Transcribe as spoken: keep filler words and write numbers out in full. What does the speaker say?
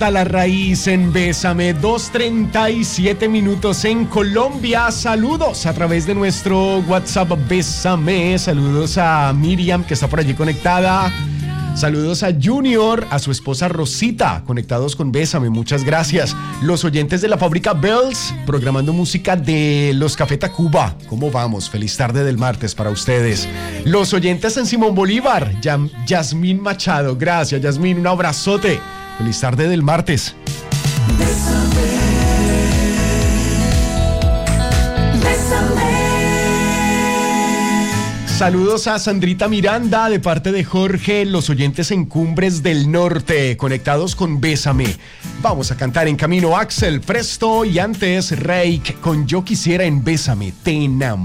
La raíz en Bésame, dos treinta y siete minutos en Colombia. Saludos a través de nuestro WhatsApp Bésame. Saludos a Miriam, que está por allí conectada. Saludos a Junior, a su esposa Rosita, conectados con Bésame, muchas gracias. Los oyentes de la fábrica Bells, programando música de los Café Tacuba. ¿Cómo vamos? Feliz tarde del martes para ustedes. Los oyentes en Simón Bolívar, Yam- Yasmín Machado, gracias Yasmín, un abrazote. Feliz tarde del martes. Bésame, bésame. Saludos a Sandrita Miranda de parte de Jorge, los oyentes en Cumbres del Norte, conectados con Bésame. Vamos a cantar en camino Axel, Presto y antes Reik con Yo Quisiera en Bésame, te enamoré.